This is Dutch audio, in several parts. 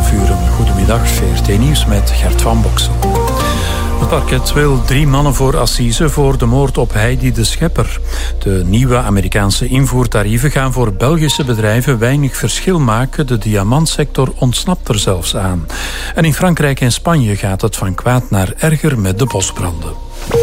11 uur. Goedemiddag, VRT Nieuws met Gert van Boksel. Het parket wil 3 mannen voor assise voor de moord op Heidi de Schepper. De nieuwe Amerikaanse invoertarieven gaan voor Belgische bedrijven weinig verschil maken. De diamantsector ontsnapt er zelfs aan. En in Frankrijk en Spanje gaat het van kwaad naar erger met de bosbranden.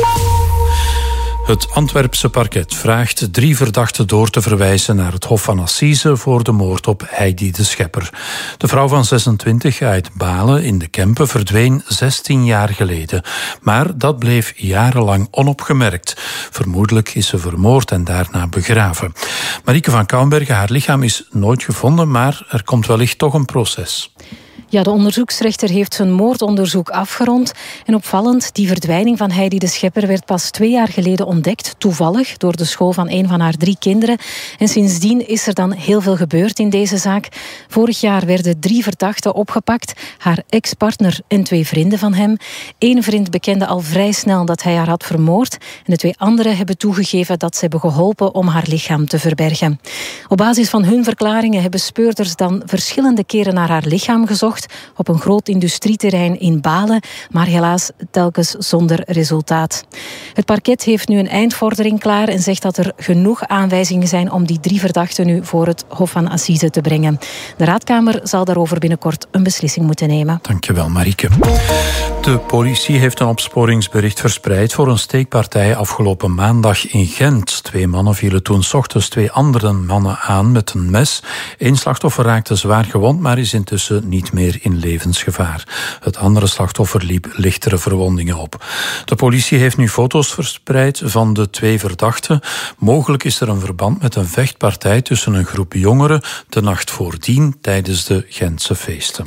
Het Antwerpse parket vraagt 3 verdachten door te verwijzen naar het Hof van Assise voor de moord op Heidi de Schepper. De vrouw van 26 uit Balen in de Kempen verdween 16 jaar geleden. Maar dat bleef jarenlang onopgemerkt. Vermoedelijk is ze vermoord en daarna begraven. Marieke van Kouwenbergen, haar lichaam is nooit gevonden, maar er komt wellicht toch een proces. Ja, de onderzoeksrechter heeft zijn moordonderzoek afgerond. En opvallend, die verdwijning van Heidi de Schepper werd pas 2 jaar geleden ontdekt, toevallig, door de school van een van haar 3 kinderen. En sindsdien is er dan heel veel gebeurd in deze zaak. Vorig jaar werden 3 verdachten opgepakt, haar ex-partner en 2 vrienden van hem. 1 vriend bekende al vrij snel dat hij haar had vermoord. En de 2 anderen hebben toegegeven dat ze hebben geholpen om haar lichaam te verbergen. Op basis van hun verklaringen hebben speurders dan verschillende keren naar haar lichaam gezocht op een groot industrieterrein in Balen, maar helaas telkens zonder resultaat. Het parket heeft nu een eindvordering klaar en zegt dat er genoeg aanwijzingen zijn om die 3 verdachten nu voor het Hof van Assise te brengen. De Raadkamer zal daarover binnenkort een beslissing moeten nemen. Dankjewel, Marieke. De politie heeft een opsporingsbericht verspreid voor een steekpartij afgelopen maandag in Gent. 2 mannen vielen toen 's ochtends 2 andere mannen aan met een mes. 1 slachtoffer raakte zwaar gewond, maar is intussen niet meer in levensgevaar. Het andere slachtoffer liep lichtere verwondingen op. De politie heeft nu foto's verspreid van de 2 verdachten. Mogelijk is er een verband met een vechtpartij tussen een groep jongeren de nacht voordien tijdens de Gentse feesten.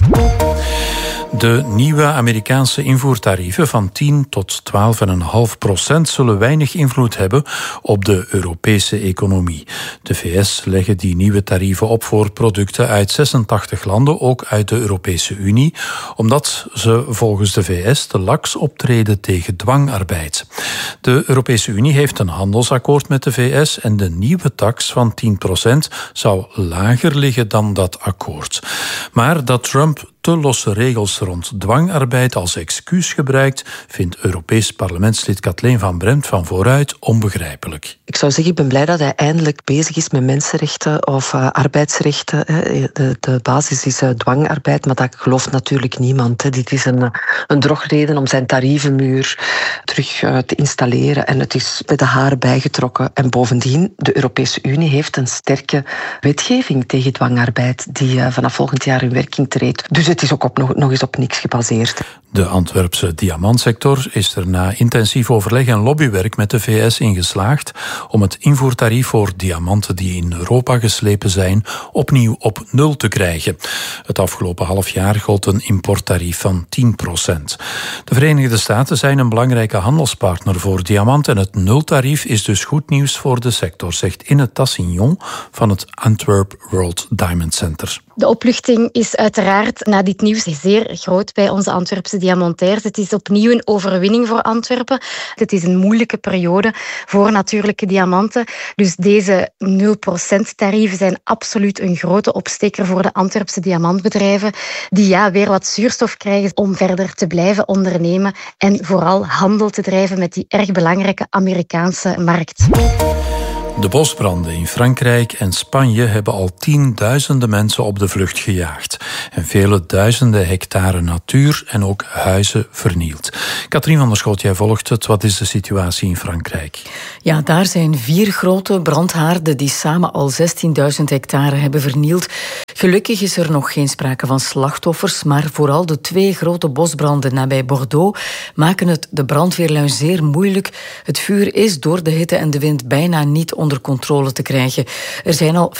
De nieuwe Amerikaanse invoertarieven van 10 tot 12,5% zullen weinig invloed hebben op de Europese economie. De VS leggen die nieuwe tarieven op voor producten uit 86 landen, ook uit de Europese Unie, omdat ze volgens de VS te laks optreden tegen dwangarbeid. De Europese Unie heeft een handelsakkoord met de VS en de nieuwe tax van 10% zou lager liggen dan dat akkoord. Maar dat Trump te losse regels rond dwangarbeid als excuus gebruikt, vindt Europees parlementslid Kathleen van Bremt van Vooruit onbegrijpelijk. Ik zou zeggen, ik ben blij dat hij eindelijk bezig is met mensenrechten of arbeidsrechten. De basis is dwangarbeid, maar dat gelooft natuurlijk niemand. Dit is een drogreden om zijn tarievenmuur terug te installeren en het is met de haren bijgetrokken. En bovendien, de Europese Unie heeft een sterke wetgeving tegen dwangarbeid die vanaf volgend jaar in werking treedt. Dus het is ook nog eens op niks gebaseerd. De Antwerpse diamantsector is er na intensief overleg en lobbywerk met de VS in geslaagd om het invoertarief voor diamanten die in Europa geslepen zijn opnieuw op 0 te krijgen. Het afgelopen halfjaar gold een importtarief van 10%. De Verenigde Staten zijn een belangrijke handelspartner voor diamant en het nultarief is dus goed nieuws voor de sector, zegt Inne Tassignon van het Antwerp World Diamond Center. De opluchting is uiteraard na dit nieuws zeer groot bij onze Antwerpse diamantairs. Het is opnieuw een overwinning voor Antwerpen. Het is een moeilijke periode voor natuurlijke diamanten. Dus deze 0% tarieven zijn absoluut een grote opsteker voor de Antwerpse diamantbedrijven die weer wat zuurstof krijgen om verder te blijven ondernemen en vooral handel te drijven met die erg belangrijke Amerikaanse markt. De bosbranden in Frankrijk en Spanje hebben al 10.000 mensen op de vlucht gejaagd. En vele duizenden hectare natuur en ook huizen vernield. Katrien van der Schot, jij volgt het. Wat is de situatie in Frankrijk? Ja, daar zijn 4 grote brandhaarden die samen al 16.000 hectare hebben vernield. Gelukkig is er nog geen sprake van slachtoffers, maar vooral de 2 grote bosbranden nabij Bordeaux maken het de brandweerlui zeer moeilijk. Het vuur is door de hitte en de wind bijna niet onder controle te krijgen. Er zijn al